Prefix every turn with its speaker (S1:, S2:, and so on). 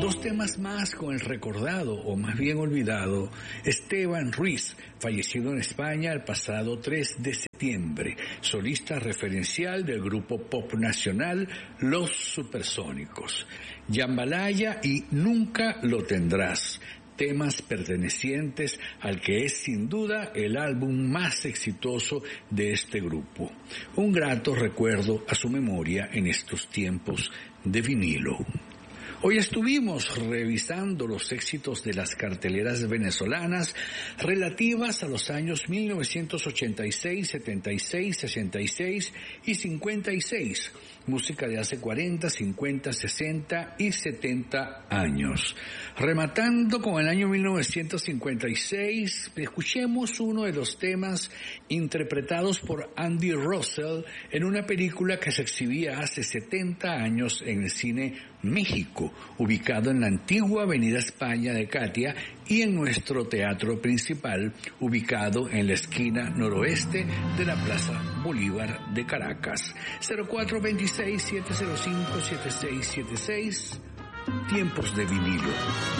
S1: Dos temas más con el recordado, o más bien olvidado, Esteban Ruiz, fallecido en España el pasado 3 de septiembre, solista referencial del grupo pop nacional Los Supersónicos. Jambalaya y Nunca lo tendrás, temas pertenecientes al que es sin duda el álbum más exitoso de este grupo. Un grato recuerdo a su memoria en estos tiempos de vinilo. Hoy estuvimos revisando los éxitos de las carteleras venezolanas relativas a los años 1986, 76, 66 y 56, música de hace 40, 50, 60 y 70 años. Rematando con el año 1956, escuchemos uno de los temas interpretados por Andy Russell en una película que se exhibía hace 70 años en el cine México, ubicado en la antigua Avenida España de Catia y en nuestro teatro principal, ubicado en la esquina noroeste de la Plaza Bolívar de Caracas. 0426-705-7676, tiempos de vinilo.